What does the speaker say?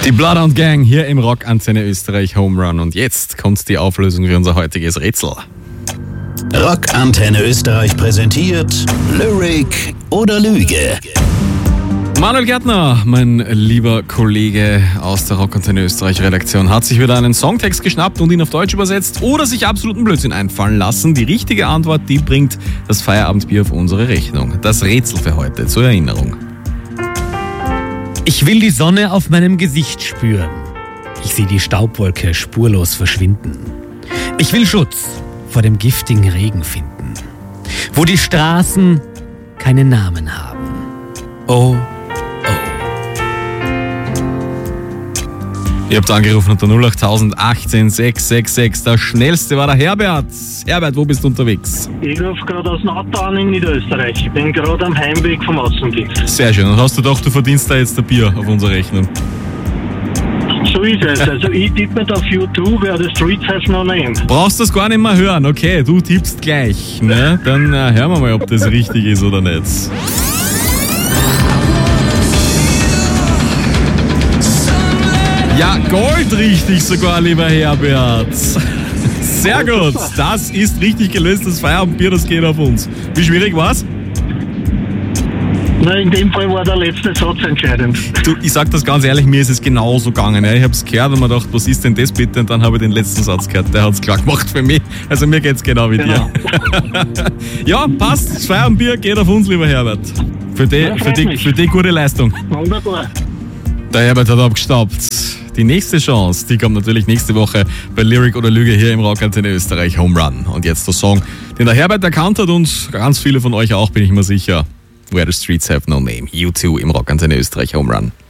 Die Bloodhound Gang hier im Rockantenne Österreich Home Run. Und jetzt kommt die Auflösung für unser heutiges Rätsel. Rockantenne Österreich präsentiert Lyric oder Lüge. Manuel Gärtner, mein lieber Kollege aus der Rockantenne Österreich Redaktion, hat sich wieder einen Songtext geschnappt und ihn auf Deutsch übersetzt oder sich absoluten Blödsinn einfallen lassen. Die richtige Antwort, die bringt das Feierabendbier auf unsere Rechnung. Das Rätsel für heute zur Erinnerung. Ich will die Sonne auf meinem Gesicht spüren. Ich sehe die Staubwolke spurlos verschwinden. Ich will Schutz vor dem giftigen Regen finden, wo die Straßen keine Namen haben. Oh, Ihr habt angerufen unter 08000 18 666. Der schnellste war der Herbert. Herbert, wo bist du unterwegs? Ich rufe gerade aus dem Auto an in Niederösterreich. Ich bin gerade am Heimweg vom Außendienst. Sehr schön. Und hast du gedacht, du verdienst da jetzt ein Bier auf unsere Rechnung? So ist es. Also ich tippe auf YouTube, wer The Streets Have No Name. Brauchst das gar nicht mehr hören. Okay, du tippst gleich. Ne? Dann hören wir mal, ob das richtig ist oder nicht. Ja, goldrichtig sogar, lieber Herbert. Sehr gut. Das ist richtig gelöst. Das Feierabendbier, das geht auf uns. Wie schwierig war's? Na, in dem Fall war der letzte Satz entscheidend. Du, ich sag das ganz ehrlich, mir ist es genauso gegangen. Ja. Ich hab's gehört und mir gedacht, was ist denn das bitte? Und dann habe ich den letzten Satz gehört. Der hat's klar gemacht für mich. Also mir geht's genau wie dir. Ja, passt. Das Feierabendbier geht auf uns, lieber Herbert. Für die gute Leistung. Wunderbar. Der Herbert hat abgestaubt. Die nächste Chance, die kommt natürlich nächste Woche bei Lyric oder Lüge hier im Rockantenne Österreich Home Run. Und jetzt der Song, den der Herbert erkannt hat und ganz viele von euch auch, bin ich mir sicher. Where the Streets Have No Name. U2 im Rockantenne Österreich Home Run.